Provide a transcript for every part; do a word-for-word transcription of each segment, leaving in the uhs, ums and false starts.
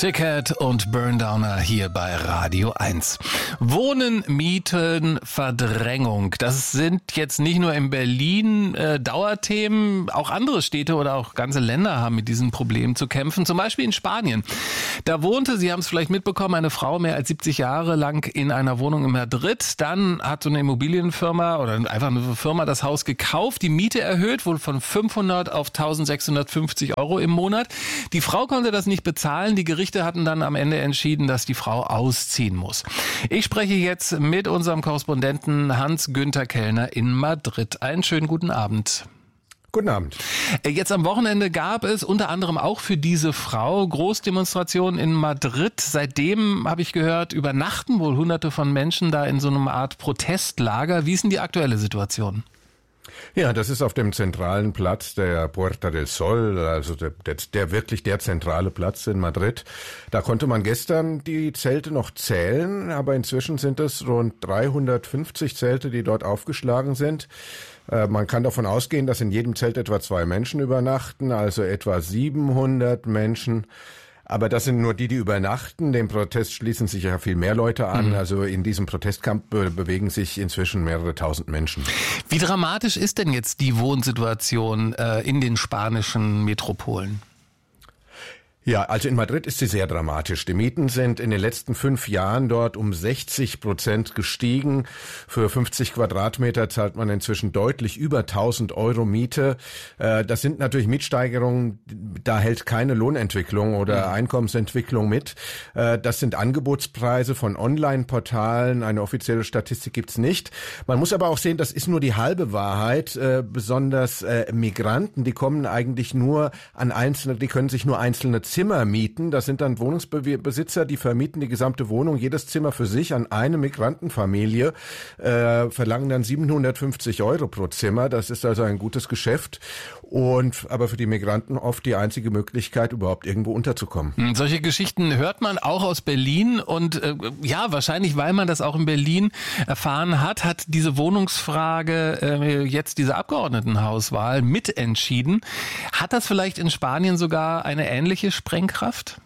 Ticket und Burndowner hier bei Radio eins. Wohnen, Mieten, Verdrängung. Das sind jetzt nicht nur in Berlin äh, Dauerthemen. Auch andere Städte oder auch ganze Länder haben mit diesen Problemen zu kämpfen. Zum Beispiel in Spanien. Da wohnte, Sie haben es vielleicht mitbekommen, eine Frau mehr als siebzig Jahre lang in einer Wohnung in Madrid. Dann hat so eine Immobilienfirma oder einfach eine Firma das Haus gekauft, die Miete erhöht, wurde von fünfhundert auf eintausendsechshundertfünfzig Euro im Monat. Die Frau konnte das nicht bezahlen. Die Gerichte hatten dann am Ende entschieden, dass die Frau ausziehen muss. Ich spreche jetzt mit unserem Korrespondenten Hans-Günther Kellner in Madrid. Einen schönen guten Abend. Guten Abend. Jetzt am Wochenende gab es unter anderem auch für diese Frau Großdemonstrationen in Madrid. Seitdem, habe ich gehört, übernachten wohl Hunderte von Menschen da in so einer Art Protestlager. Wie ist denn die aktuelle Situation? Ja, das ist auf dem zentralen Platz der Puerta del Sol, also der, der, der wirklich der zentrale Platz in Madrid. Da konnte man gestern die Zelte noch zählen, aber inzwischen sind es rund dreihundertfünfzig Zelte, die dort aufgeschlagen sind. Äh, man kann davon ausgehen, dass in jedem Zelt etwa zwei Menschen übernachten, also etwa siebenhundert Menschen. Aber das sind nur die, die übernachten. Dem Protest schließen sich ja viel mehr Leute an. Mhm. Also in diesem Protestkampf be- bewegen sich inzwischen mehrere tausend Menschen. Wie dramatisch ist denn jetzt die Wohnsituation äh, in den spanischen Metropolen? Ja, also in Madrid ist sie sehr dramatisch. Die Mieten sind in den letzten fünf Jahren dort um sechzig Prozent gestiegen. Für fünfzig Quadratmeter zahlt man inzwischen deutlich über tausend Euro Miete. Das sind natürlich Mietsteigerungen, da hält keine Lohnentwicklung oder Einkommensentwicklung mit. Das sind Angebotspreise von Online-Portalen. Eine offizielle Statistik gibt's nicht. Man muss aber auch sehen, das ist nur die halbe Wahrheit. Besonders Migranten, die kommen eigentlich nur an einzelne, die können sich nur einzelne Zimmer mieten. Das sind dann Wohnungsbesitzer, die vermieten die gesamte Wohnung, jedes Zimmer für sich an eine Migrantenfamilie, äh, verlangen dann siebenhundertfünfzig Euro pro Zimmer. Das ist also ein gutes Geschäft und aber für die Migranten oft die einzige Möglichkeit, überhaupt irgendwo unterzukommen. Solche Geschichten hört man auch aus Berlin und äh, ja, wahrscheinlich, weil man das auch in Berlin erfahren hat, hat diese Wohnungsfrage äh, jetzt diese Abgeordnetenhauswahl mitentschieden. Hat das vielleicht in Spanien sogar eine ähnliche Sprengkraft?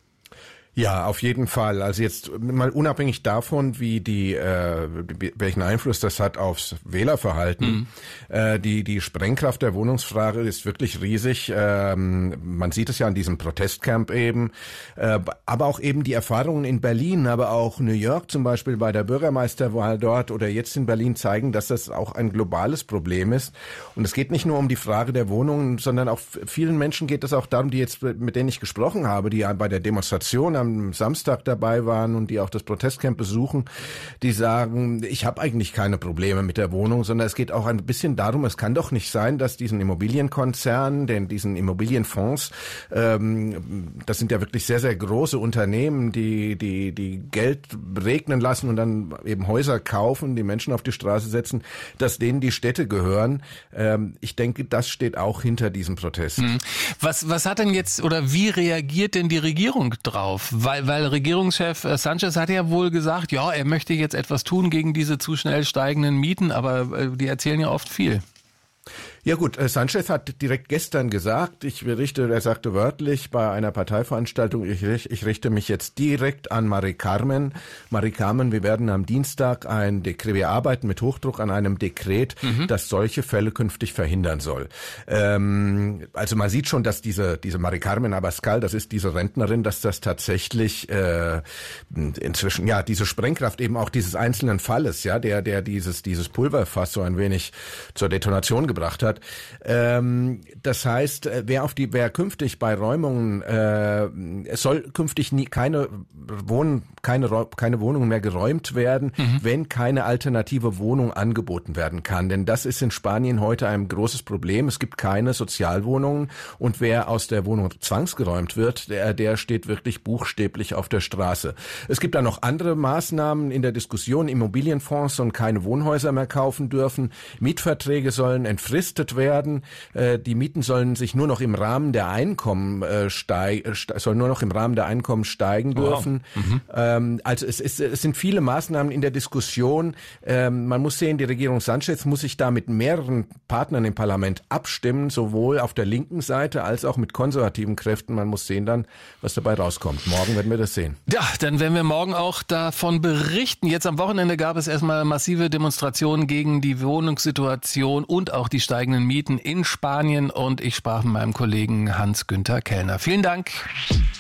Ja, auf jeden Fall. Also jetzt mal unabhängig davon, wie die, äh, welchen Einfluss das hat aufs Wählerverhalten. Mhm. Äh, die die Sprengkraft der Wohnungsfrage ist wirklich riesig. Ähm, man sieht es ja an diesem Protestcamp eben, äh, aber auch eben die Erfahrungen in Berlin, aber auch New York zum Beispiel bei der Bürgermeisterwahl dort oder jetzt in Berlin zeigen, dass das auch ein globales Problem ist. Und es geht nicht nur um die Frage der Wohnungen, sondern auch vielen Menschen geht es auch darum, die jetzt mit denen ich gesprochen habe, die bei der Demonstration am Samstag dabei waren und die auch das Protestcamp besuchen, die sagen, ich habe eigentlich keine Probleme mit der Wohnung, sondern es geht auch ein bisschen darum, es kann doch nicht sein, dass diesen Immobilienkonzernen, denn diesen Immobilienfonds, ähm, das sind ja wirklich sehr, sehr große Unternehmen, die, die, die Geld regnen lassen und dann eben Häuser kaufen, die Menschen auf die Straße setzen, dass denen die Städte gehören. Ähm, ich denke, das steht auch hinter diesem Protest. Was, was hat denn jetzt oder wie reagiert denn die Regierung drauf? Weil, weil Regierungschef Sanchez hat ja wohl gesagt, ja, er möchte jetzt etwas tun gegen diese zu schnell steigenden Mieten, aber die erzählen ja oft viel. Ja gut, Sanchez hat direkt gestern gesagt, ich richte, er sagte wörtlich bei einer Parteiveranstaltung, ich, ich richte mich jetzt direkt an Mari Carmen. Mari Carmen, wir werden am Dienstag ein Dekret, wir arbeiten mit Hochdruck an einem Dekret, mhm. das solche Fälle künftig verhindern soll. Ähm, also man sieht schon, dass diese diese Mari Carmen Abascal, das ist diese Rentnerin, dass das tatsächlich äh, inzwischen, ja, diese Sprengkraft eben auch dieses einzelnen Falles, ja, der der dieses dieses Pulverfass so ein wenig zur Detonation gebracht hat. Ähm, das heißt, wer auf die, wer künftig bei Räumungen, äh, es soll künftig nie keine Wohnen, keine keine Wohnungen mehr geräumt werden, mhm. wenn keine alternative Wohnung angeboten werden kann. Denn das ist in Spanien heute ein großes Problem. Es gibt keine Sozialwohnungen und wer aus der Wohnung zwangsgeräumt wird, der, der steht wirklich buchstäblich auf der Straße. Es gibt da noch andere Maßnahmen in der Diskussion. Immobilienfonds sollen keine Wohnhäuser mehr kaufen dürfen. Mietverträge sollen entfristet verdoppelt werden. Äh, die Mieten sollen sich nur noch im Rahmen der Einkommen äh, steig, äh, sollen nur noch im Rahmen der Einkommen steigen dürfen. Wow. Mhm. Ähm, also es, ist, es sind viele Maßnahmen in der Diskussion. Ähm, man muss sehen, die Regierung Sanchez muss sich da mit mehreren Partnern im Parlament abstimmen, sowohl auf der linken Seite als auch mit konservativen Kräften. Man muss sehen dann, was dabei rauskommt. Morgen werden wir das sehen. Ja, dann werden wir morgen auch davon berichten. Jetzt am Wochenende gab es erstmal massive Demonstrationen gegen die Wohnungssituation und auch die steigenden Mieten in Spanien. Und ich sprach mit meinem Kollegen Hans-Günther Kellner. Vielen Dank.